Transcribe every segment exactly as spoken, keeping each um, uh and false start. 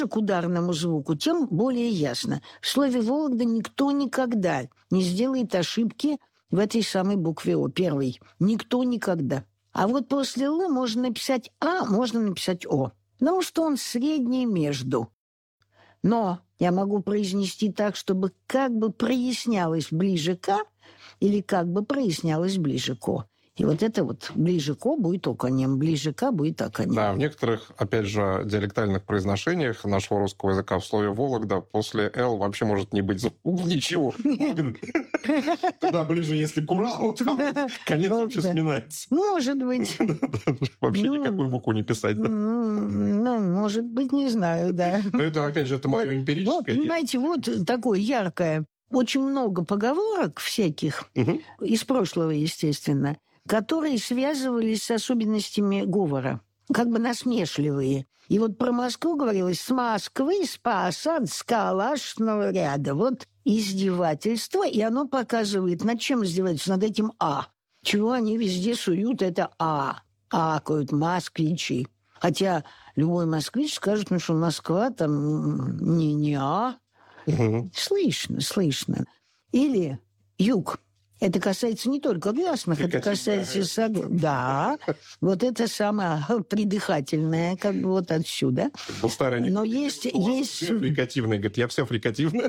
ближе к ударному звуку, тем более ясно. В слове «Вологда» никто никогда не сделает ошибки в этой самой букве «О», первой. Никто никогда. А вот после «Л» можно написать «А», можно написать «О». Потому что он средний между. Но я могу произнести так, чтобы как бы прояснялось ближе к «А» или как бы прояснялось ближе к «О». И вот это вот ближе к «О» будет оконем, ближе к «А» будет оконем. Да, в некоторых, опять же, диалектальных произношениях нашего русского языка в слове «Вологда» после «Л» вообще может не быть ничего. Тогда ближе, если к Уралу, то конец вообще сминается. Может быть. Вообще никакую букву не писать. Ну, может быть, не знаю, да. Но это, опять же, это мое эмпирическое. Понимаете, вот такое яркое. Очень много поговорок всяких, из прошлого, естественно, которые связывались с особенностями говора, как бы насмешливые. И вот про Москву говорилось «с Москвы, с Посадскалашного ряда». Вот издевательство, и оно показывает, над чем издевательство? Над этим «а». Чего они везде суют, это «а». Акают москвичи. Хотя любой москвич скажет, ну, что Москва там не, не «а». Угу. Слышно, слышно. Или юг. Это касается не только гласных, это касается... Сог... Да, вот это самое придыхательное, как бы вот отсюда. Но есть... есть... Все фрикативное. Говорит, я все фрикативное.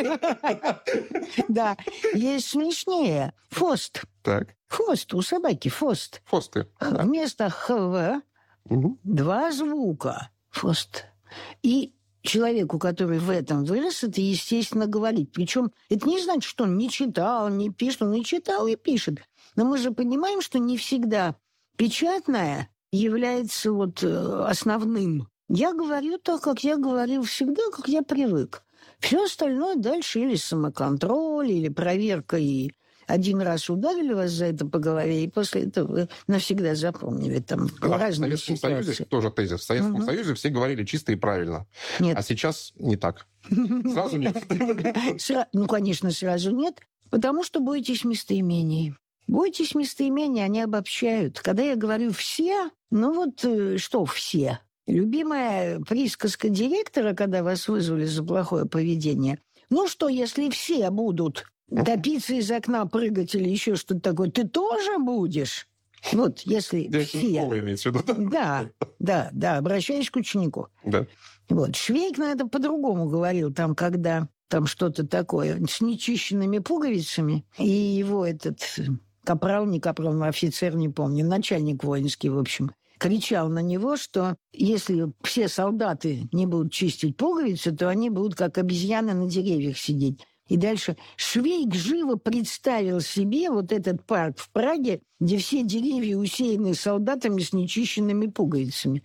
Да, есть смешнее. Фост. Так. Фост, у собаки фост. Фосты. Вместо «хв» два звука. Фост. И человеку, который в этом вырос, это, естественно, говорить. Причем это не значит, что он не читал, не пишет, он и читал, и пишет. Но мы же понимаем, что не всегда печатное является вот основным. Я говорю так, как я говорил всегда, как я привык. Все остальное дальше или самоконтроль, или проверка, и один раз ударили вас за это по голове, и после этого вы навсегда запомнили. Там да, разные в Советском ситуации. Союзе тоже тезис. В Советском угу. Союзе все говорили чисто и правильно. Нет. А сейчас не так. Сразу нет. Ну, конечно, сразу нет, потому что бойтесь местоимений. Бойтесь местоимений, они обобщают. Когда я говорю «все», ну вот что «все»? Любимая присказка директора, когда вас вызвали за плохое поведение. Ну что, если все будут топиться из окна, прыгать или еще что-то такое, ты тоже будешь? Вот, если да, все... Имеется в виду, да, да, да, обращаясь к ученику. Да. Вот, Швейк на это по-другому говорил, там, когда там что-то такое с нечищенными пуговицами, и его этот капрал, не капрал, офицер, не помню, начальник воинский, в общем, кричал на него, что если все солдаты не будут чистить пуговицы, то они будут как обезьяны на деревьях сидеть. И дальше Швейк живо представил себе вот этот парк в Праге, где все деревья усеяны солдатами с нечищенными пуговицами.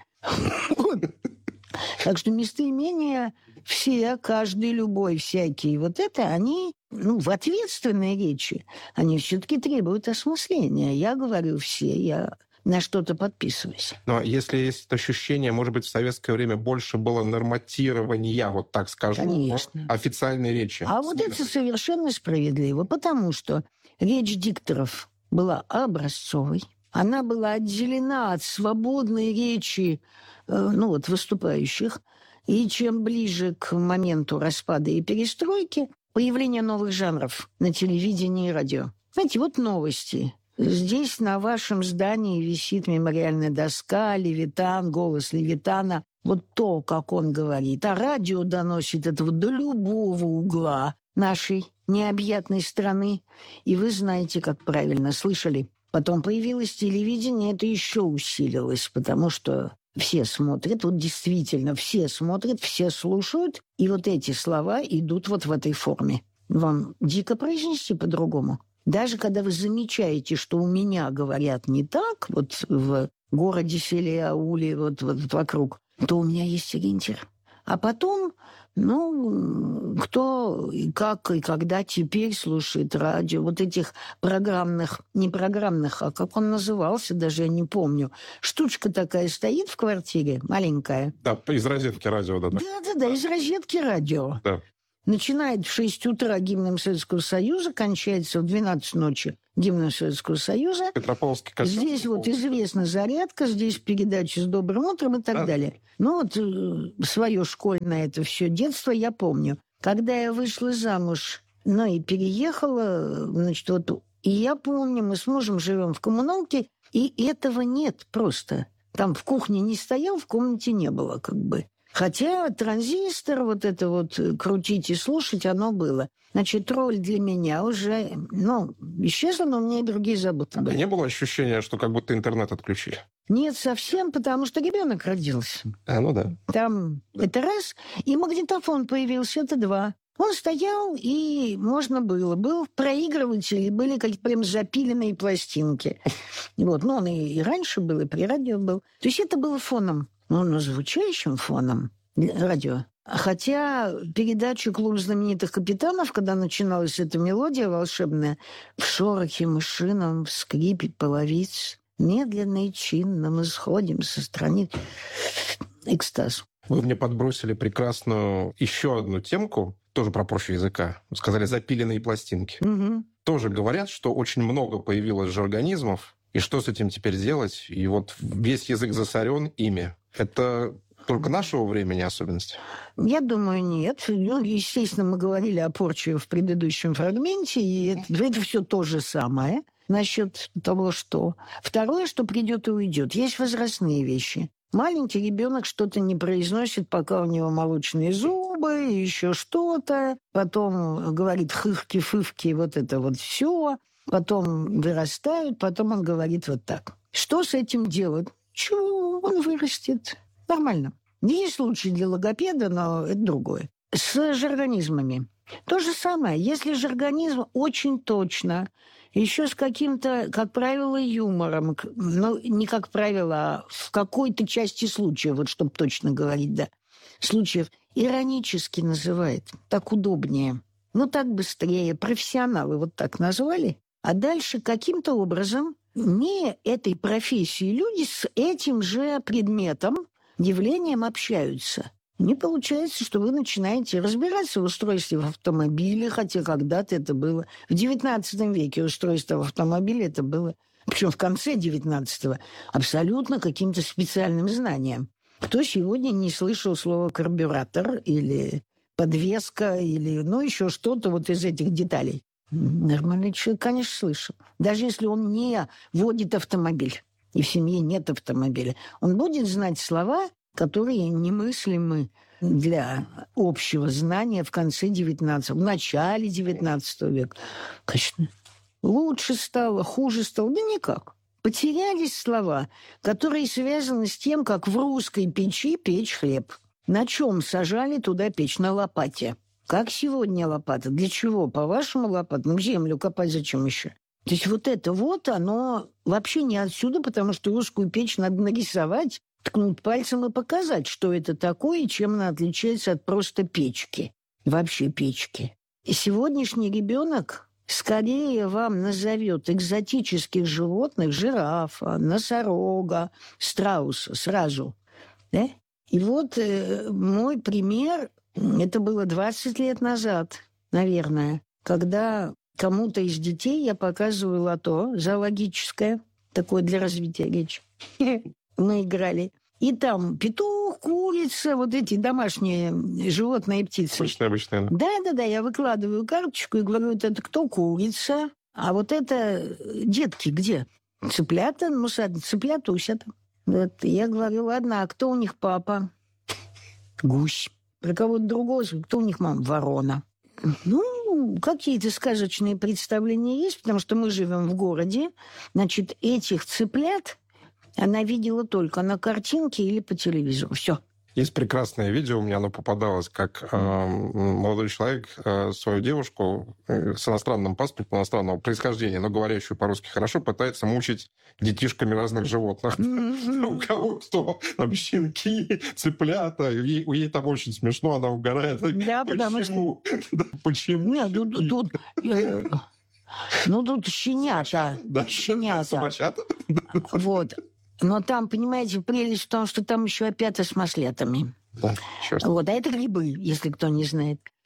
Так что местоимения все, каждый, любой, всякий, вот это они, ну, в ответственной речи, они все-таки требуют осмысления. Я говорю все, я на что-то подписываюсь. Но если есть ощущение, может быть, в советское время больше было норматирования, вот так скажем, конечно, официальной речи. А вот это совершенно справедливо, потому что речь дикторов была образцовой, она была отделена от свободной речи, ну вот, выступающих, и чем ближе к моменту распада и перестройки, появление новых жанров на телевидении и радио. Знаете, вот новости. Здесь на вашем здании висит мемориальная доска, Левитан, голос Левитана. Вот то, как он говорит. А радио доносит это вот до любого угла нашей необъятной страны. И вы знаете, как правильно слышали. Потом появилось телевидение, это еще усилилось, потому что все смотрят, вот действительно все смотрят, все слушают, и вот эти слова идут вот в этой форме. Вам дико произнести по-другому? Даже когда вы замечаете, что у меня говорят не так, вот в городе, селе, ауле, вот, вот вокруг, то у меня есть ориентир. А потом, ну, кто и как и когда теперь слушает радио, вот этих программных, не программных, а как он назывался, даже я не помню. Штучка такая стоит в квартире, маленькая. Да, из розетки радио. Да, да, да, да, из розетки радио. Да. Начинает в шесть утра гимном Советского Союза, кончается в двенадцать ночи гимном Советского Союза. Петропавловский костел. Здесь вот известна зарядка, здесь передачи с добрым утром и так а? далее. Ну вот э, свое школьное это все детство я помню. Когда я вышла замуж, ну и переехала, значит, вот, и я помню, мы с мужем живем в коммуналке, и этого нет просто. Там в кухне не стоял, в комнате не было как бы. Хотя транзистор, вот это вот крутить и слушать, оно было. Значит, роль для меня уже, ну, исчезла, но у меня и другие заботы были. А не было ощущения, что как будто интернет отключили? Нет, совсем, потому что ребенок родился. А, ну да. Там это раз, и магнитофон появился, это два. Он стоял, и можно было. Был проигрыватель, и были какие-то прям запиленные пластинки. Вот, ну, он и, и раньше был, и при радио был. То есть это было фоном. Ну, звучащим фоном радио. Хотя передачу «Клуб знаменитых капитанов», когда начиналась эта мелодия волшебная, в шорохе мышином, в скрипе половиц, медленно и чинно мы сходим со страниц. Экстаз. Вы мне подбросили прекрасную еще одну темку, тоже про профиль языка. Вы сказали «запиленные пластинки». Угу. Тоже говорят, что очень много появилось жаргонизмов, и что с этим теперь делать? И вот весь язык засорен ими. Это только нашего времени особенность? Я думаю, нет. Ну, естественно, мы говорили о порче в предыдущем фрагменте, и это, это все то же самое насчет того, что... Второе, что придет и уйдет. Есть возрастные вещи. Маленький ребенок что-то не произносит, пока у него молочные зубы, еще что-то. Потом говорит хыхки-фывки, вот это вот все. Потом вырастают, потом он говорит вот так. Что с этим делать? Чего? Он вырастет. Нормально. Есть случаи для логопеда, но это другое. С жаргонизмами. То же самое. Если жаргонизм очень точно, еще с каким-то, как правило, юмором, ну, не как правило, а в какой-то части случая, вот чтобы точно говорить, да, случаев, иронически называет, так удобнее. Ну, так быстрее. Профессионалы вот так назвали. А дальше каким-то образом не этой профессии люди с этим же предметом, явлением общаются. Не получается, что вы начинаете разбираться в устройстве в автомобиле, хотя когда-то это было. В девятнадцатом веке устройство в автомобиле это было, причем в конце девятнадцатого, абсолютно каким-то специальным знанием. Кто сегодня не слышал слова «карбюратор» или «подвеска» или ну еще что-то вот из этих деталей? Нормальный человек, конечно, слышал. Даже если он не водит автомобиль, и в семье нет автомобиля, он будет знать слова, которые немыслимы для общего знания в конце девятнадцатого, в начале девятнадцатого века. Конечно, лучше стало, хуже стало, да никак. Потерялись слова, которые связаны с тем, как в русской печи печь хлеб. На чем сажали туда печь? На лопате. Как сегодня лопата? Для чего? По-вашему лопата? Ну, землю копать зачем еще? То есть вот это вот, оно вообще не отсюда, потому что русскую печь надо нарисовать, ткнуть пальцем и показать, что это такое и чем она отличается от просто печки. Вообще печки. И сегодняшний ребенок скорее вам назовет экзотических животных, жирафа, носорога, страуса сразу. Да? И вот э, мой пример... Это было двадцать лет назад, наверное, когда кому-то из детей я показываю лото зоологическое, такое для развития речи. Мы играли. И там петух, курица, вот эти домашние животные и птицы. Обычные, обычные. Да-да-да, я выкладываю карточку и говорю, вот это кто курица, а вот это детки где? Цыплята, ну, цыплята усят. Вот. Я говорю, ладно, а кто у них папа? Гусь. Про кого-то другого, кто у них мама? Ворона. Ну, какие-то сказочные представления есть, потому что мы живем в городе. Значит, этих цыплят она видела только на картинке или по телевизору. Все. Есть прекрасное видео, мне оно попадалось, как э, молодой человек э, свою девушку э, с иностранным паспортом, иностранного происхождения, но говорящую по-русски хорошо, пытается мучить детишками разных животных. У кого кто, там, щенки, цыплята, ей там очень смешно, она угорает. Да, потому что... Почему? Нет, тут... Ну, тут щенята. Щенята. Собачата. Вот. Но там, понимаете, прелесть в том, что там еще опята с маслетами. Да, черт. Вот, а это грибы, если кто не знает.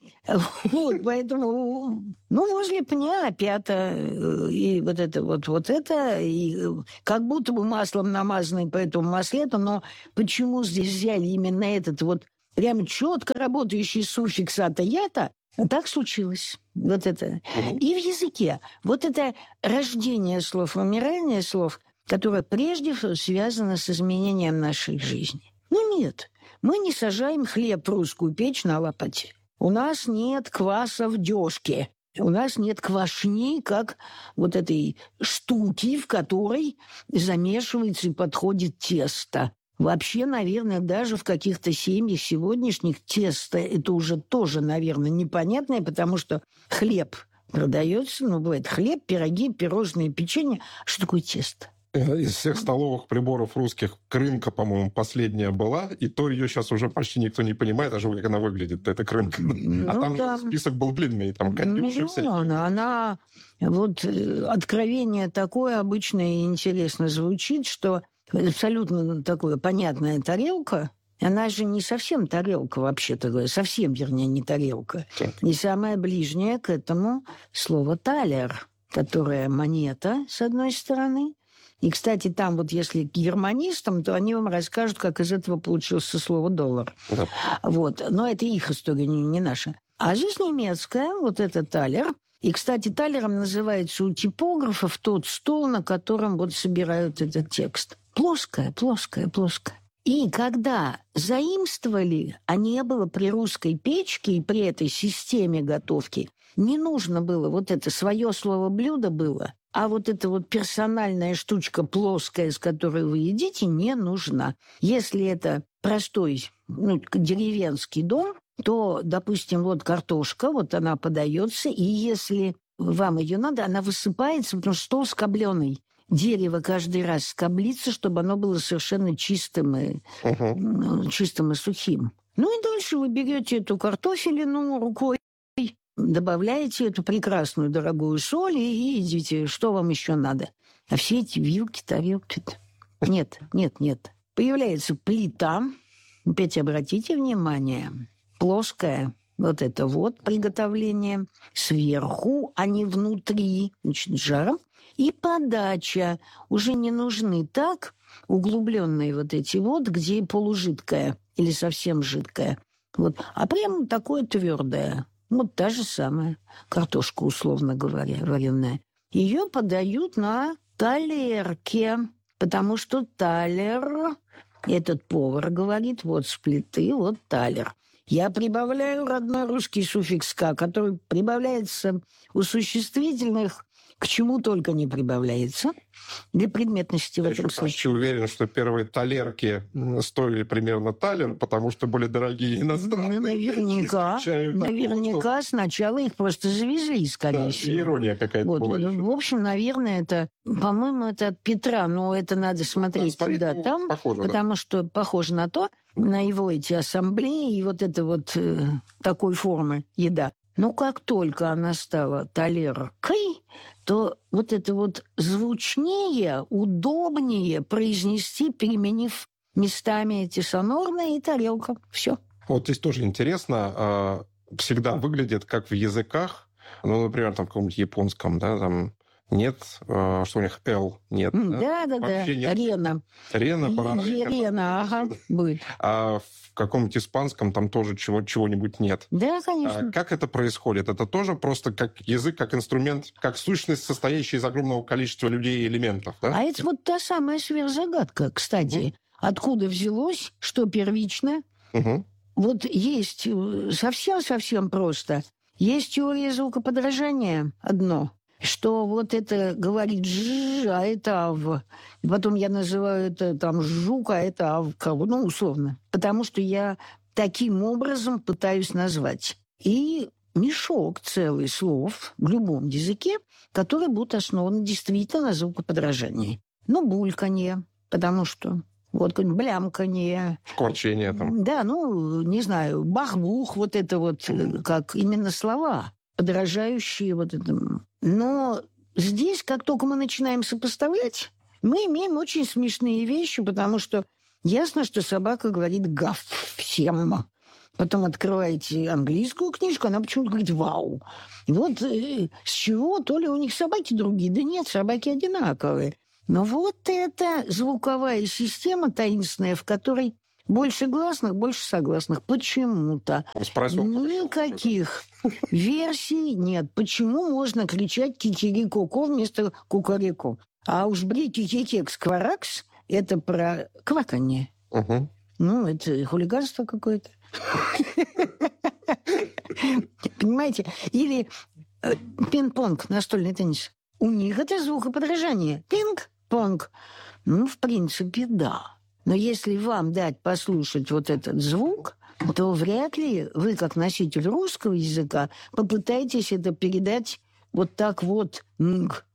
Вот, поэтому, ну, возле пня опята, и вот это вот, вот это, и как будто бы маслом намазанный по этому маслету, но почему здесь взяли именно этот вот прям четко работающий суффикс ата-ята, так случилось. Вот это. И в языке. Вот это рождение слов, вымирание слов, которое прежде всего связано с изменением нашей жизни. Ну нет, мы не сажаем хлеб в русскую печь на лопате. У нас нет кваса в дёшке. У нас нет квашни, как вот этой штуки, в которой замешивается и подходит тесто. Вообще, наверное, даже в каких-то семьях сегодняшних тесто это уже тоже, наверное, непонятное, потому что хлеб продается, ну, бывает хлеб, пироги, пирожные, печенье. Что такое тесто? Из всех столовых приборов русских крынка, по-моему, последняя была, и то ее сейчас уже почти никто не понимает, даже как она выглядит, эта крынка. Ну, а там да. список был длинный, там Катюши Ну, всякие. она, она, вот э, откровение такое обычно и интересно звучит, что абсолютно такая понятная тарелка, она же не совсем тарелка вообще-то, говоря, совсем, вернее, не тарелка. Так. И самое ближнее к этому слово «талер», которое монета, с одной стороны. И, кстати, там вот если к германистам, то они вам расскажут, как из этого получился слово «доллар». Да. Вот. Но это их история, не, не наша. А здесь немецкая, вот это «талер». И, кстати, талером называется у типографов тот стол, на котором вот собирают этот текст. Плоская, плоская, плоская. И когда заимствовали, а не было при русской печке и при этой системе готовки, не нужно было вот это свое слово блюдо было, а вот эта вот персональная штучка плоская, с которой вы едите, не нужна. Если это простой, ну, деревенский дом, то, допустим, вот картошка, вот она подается, и если вам ее надо, она высыпается, потому что стол скобленый. Дерево каждый раз скоблится, чтобы оно было совершенно чистым и, Угу. чистым и сухим. Ну и дальше вы берете эту картофелину рукой, добавляете эту прекрасную дорогую соль и едите, что вам еще надо. А все эти вилки, тарелки... Нет, нет, нет. Появляется плита. Опять обратите внимание. Плоская. Вот это вот приготовление. Сверху, а не внутри. Значит, жаром. И подача. Уже не нужны так углубленные вот эти вот, где полужидкая или совсем жидкая. Вот. А прямо такое твердое. Вот та же самая картошка, условно говоря, вареная. Ее подают на талерке, потому что талер, этот повар говорит, вот с плиты, вот талер. Я прибавляю родной русский суффикс «ка», который прибавляется у существительных, к чему только не прибавляется, для предметности в Я этом еще почти случае. уверен, что первые талерки стоили примерно талер, потому что были дорогие иностранные. Наверняка, Исключаю такого, наверняка сначала их просто завезли, что- скорее Да, всего. ирония какая-то Вот. была. еще. В общем, наверное, это, по-моему, это от Петра, но это надо смотреть смотреть, сюда, ну, там, похоже, да. потому что похоже на то, на его эти ассамблеи и вот это вот э, такой формы еда. Но как только она стала талеркой, то вот это вот звучнее, удобнее произнести, переменив местами эти сонорные и тарелка. Все. Вот здесь тоже интересно, а, всегда выглядит как в языках, ну, например, там в каком-нибудь японском, да, там нет, а, что у них L нет. Да, да, да. Вообще нет. Рена. Рена, пора. Рена, ага, будет. А в каком-нибудь испанском там тоже чего, чего-нибудь нет. Да, А конечно. как это происходит? Это тоже просто как язык, как инструмент, как сущность, состоящая из огромного количества людей и элементов, да? А это вот та самая сверхзагадка, кстати. Откуда взялось, что первично? Угу. Вот есть э, совсем-совсем просто. Есть теория звукоподражания одно, что вот это говорит «ж», а это «ав». И потом я называю это там «жук», а это «авка», ну, условно. Потому что я таким образом пытаюсь назвать. И мешок целый слов в любом языке, которые будут основаны действительно на звукоподражании. Ну, бульканье, потому что вот какое-нибудь блямканье. Шкварчение там. Да, ну, не знаю, бах-бух, вот это вот, э, как именно слова, подражающие вот этому. Но здесь, как только мы начинаем сопоставлять, мы имеем очень смешные вещи, потому что ясно, что собака говорит «гав» всем. Потом открываете английскую книжку, она почему-то говорит «вау». И вот э, с чего? То ли у них собаки другие? Да нет, собаки одинаковые. Но вот это звуковая система таинственная, в которой больше гласных, больше согласных. Почему-то. Спросил, Никаких версий нет. Почему можно кричать кикирико вместо кукареку? А уж брики-кикекс-кваракс – это про кваканье. Угу. Ну, это хулиганство какое-то. Понимаете? Или э, пинг-понг, настольный теннис. У них это звукоподражание. Пинг-понг. Ну, в принципе, да. Но если вам дать послушать вот этот звук, то вряд ли вы, как носитель русского языка, попытаетесь это передать вот так вот. Нг,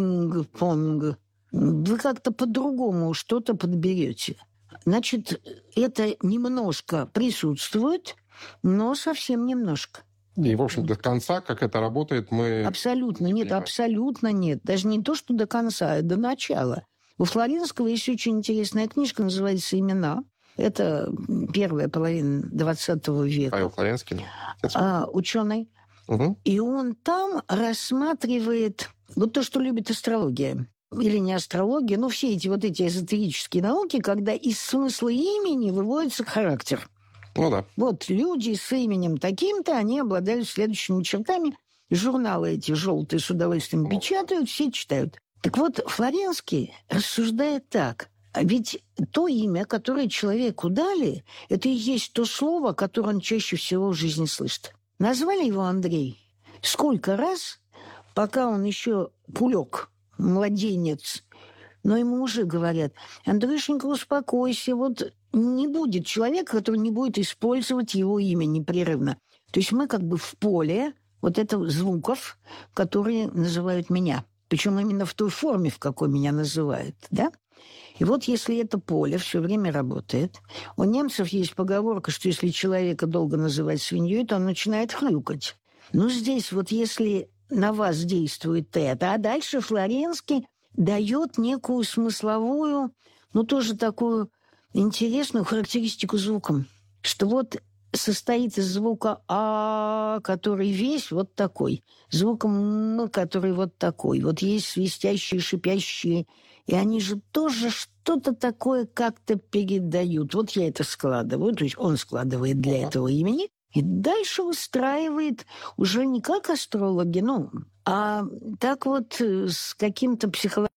пинг-понг. Вы как-то по-другому что-то подберете. Значит, это немножко присутствует, но совсем немножко. И, в общем, до конца, как это работает, мы... Абсолютно не нет, понимаем. абсолютно нет. Даже не то, что до конца, а до начала. У Флоренского есть очень интересная книжка, называется «Имена». Это первая половина двадцатого века. Павел Флоренский. А, ученый. Угу. И он там рассматривает вот то, что любит астрология. Или не астрология, но все эти вот эти эзотерические науки, когда из смысла имени выводится характер. Ну да. Вот люди с именем таким-то, они обладают следующими чертами. Журналы эти желтые с удовольствием печатают, все читают. Так вот, Флоренский рассуждает так. А ведь то имя, которое человеку дали, это и есть то слово, которое он чаще всего в жизни слышит. Назвали его Андрей. Сколько раз, пока он еще пулек, младенец, но ему уже говорят: Андрюшенька, успокойся, вот не будет человека, который не будет использовать его имя непрерывно. То есть мы как бы в поле вот этого звуков, которые называют меня. Причем именно в той форме, в какой меня называют, да? И вот если это поле все время работает, у немцев есть поговорка, что если человека долго называть свиньей, то он начинает хрюкать. Ну, здесь вот если на вас действует это, а дальше Флоренский дает некую смысловую, ну, тоже такую интересную характеристику звуком, что вот состоит из звука «а», который весь вот такой, звуком «м», который вот такой. Вот есть свистящие, шипящие, и они же тоже что-то такое как-то передают. Вот я это складываю, то есть он складывает для этого имени, и дальше устраивает уже не как астрологи, ну, а так вот с каким-то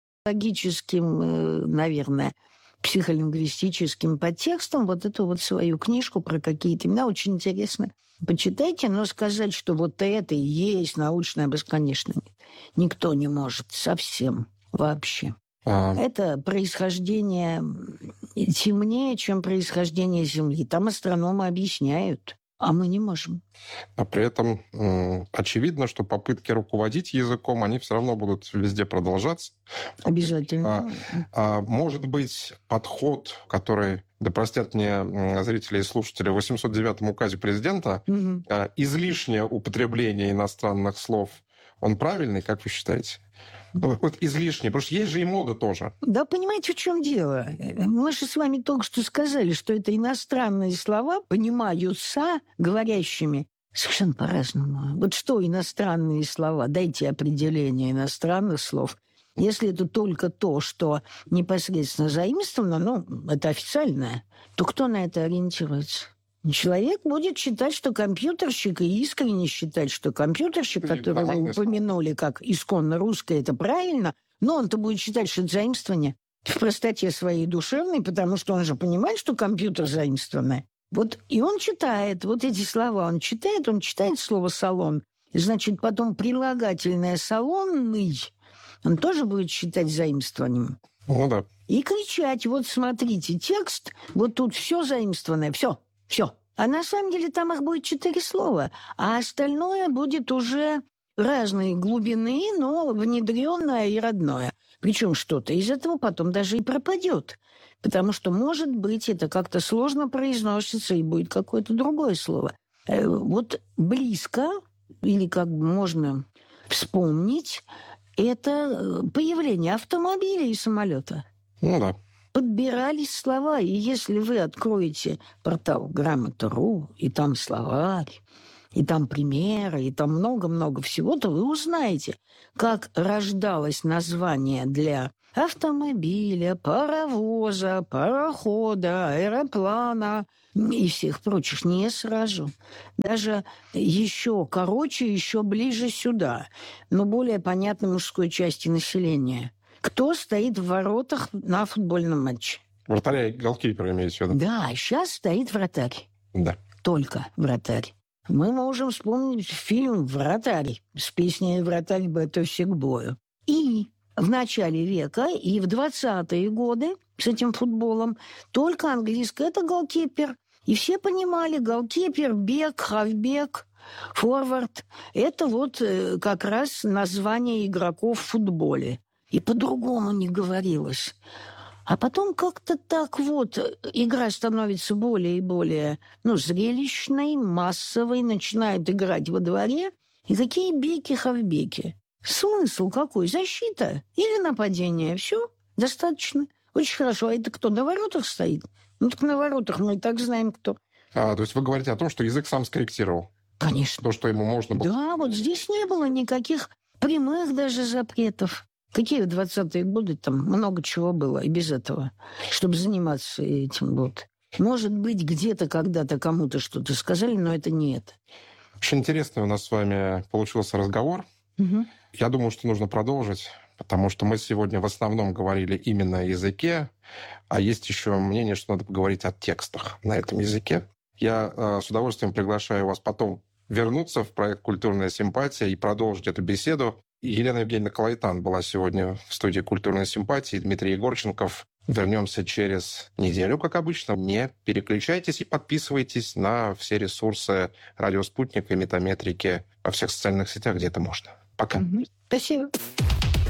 психологическим, наверное, психолингвистическим подтекстом вот эту вот свою книжку про какие-то имена. Очень интересно. Почитайте, но сказать, что вот это и есть научное бесконечно, никто не может совсем вообще. А... Это происхождение темнее, чем происхождение Земли. Там астрономы объясняют, а мы не можем. А при этом э, очевидно, что попытки руководить языком, они все равно будут везде продолжаться. Обязательно. А, а, может быть, подход, который, да простят мне зрители и слушатели, в восемьсот девятом указе президента, угу. а, излишнее употребление иностранных слов, он правильный, как вы считаете? Вот излишне, потому что есть же и мода тоже. Да, понимаете, в чем дело? Мы же с вами только что сказали, что это иностранные слова понимаются говорящими совершенно по-разному. Вот что иностранные слова? Дайте определение иностранных слов. Если это только то, что непосредственно заимствовано, ну, это официальное, то кто на это ориентируется? Человек будет считать, что компьютерщик, и искренне считать, что компьютерщик, которого вы упомянули как исконно русское, это правильно, но он-то будет считать, что это заимствование в простоте своей душевной, потому что он же понимает, что компьютер заимствованное. Вот и он читает вот эти слова, он читает, он читает слово «салон», значит, потом прилагательное «салонный», он тоже будет считать заимствованием. Ну да. И кричать: вот смотрите, текст, вот тут все заимствованное, все. Все. А на самом деле там их будет четыре слова, а остальное будет уже разной глубины, но внедренное и родное. Причем что-то из этого потом даже и пропадет. Потому что, может быть, это как-то сложно произносится, и будет какое-то другое слово. Вот близко, или как можно вспомнить, это появление автомобиля и самолета. Ну да. подбирались слова. И если вы откроете портал грамота точка ру, и там словарь, и там примеры, и там много-много всего, то вы узнаете, как рождалось название для автомобиля, паровоза, парохода, аэроплана и всех прочих. Не сразу. Даже еще короче, еще ближе сюда, но более понятной мужской части населения. Кто стоит в воротах на футбольном матче? Вратаря и голкипера имеете в виду? Да, сейчас стоит вратарь. Да. Только вратарь. Мы можем вспомнить фильм «Вратарь» с песней «Вратарь, готовься к бою». И в начале века, и в двадцатые годы с этим футболом только английское – это голкипер. И все понимали, голкипер, бек, хавбек, форвард – это вот как раз название игроков в футболе. И по-другому не говорилось. А потом как-то так вот игра становится более и более, ну, зрелищной, массовой, начинают играть во дворе. И какие беки, хавбеки? Смысл какой? Защита или нападение? Все, достаточно. Очень хорошо. А это кто, на воротах стоит? Ну, так на воротах мы и так знаем, кто. А, то есть вы говорите о том, что язык сам скорректировал? Конечно. То, что ему можно было. Да, вот здесь не было никаких прямых даже запретов. Какие в двадцатые годы там много чего было и без этого, чтобы заниматься этим вот. Может быть, где-то когда-то кому-то что-то сказали, но это не это. Очень интересный у нас с вами получился разговор. Угу. Я думаю, что нужно продолжить, потому что мы сегодня в основном говорили именно о языке, а есть еще мнение, что надо поговорить о текстах на этом языке. Я э, с удовольствием приглашаю вас потом вернуться в проект «Культурная симпатия» и продолжить эту беседу. Елена Евгеньевна Калайтан была сегодня в студии «Культурной симпатии», Дмитрий Егорченков. Вернемся через неделю, как обычно. Не переключайтесь и подписывайтесь на все ресурсы «Радио Спутник» и «Метаметрики» во всех социальных сетях, где это можно. Пока. Спасибо.